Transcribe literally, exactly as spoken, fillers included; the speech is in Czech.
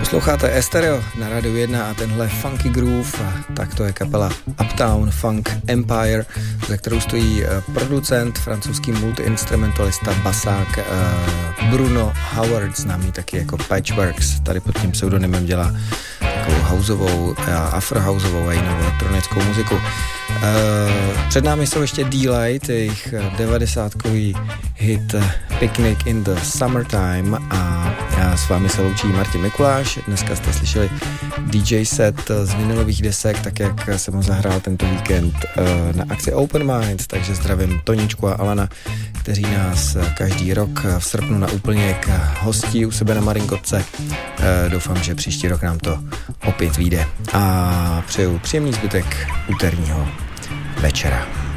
Posloucháte Estereo na Rádiu jedna a tenhle funky groove, tak to je kapela Uptown Funk Empire, za kterou stojí producent, francouzský multiinstrumentalista, basák Bruno Howard, známý taky jako Patchworks, tady pod tím pseudonymem dělá takovou houseovou, afrohouseovou a jinou elektronickou muziku. Před námi jsou ještě D-Light, jejich devadesátkový hit Picnic in the Summertime a já s vámi se loučí Martin Mikuláš. Dneska jste slyšeli D J set z vinilových desek, tak jak jsem ho zahrál tento víkend na akci Open Mind, takže zdravím Toničku a Alana, kteří nás každý rok v srpnu na úplněk hostí u sebe na Marinkotce. Doufám, že příští rok nám to opět vyjde a přeju příjemný zbytek úterního večera.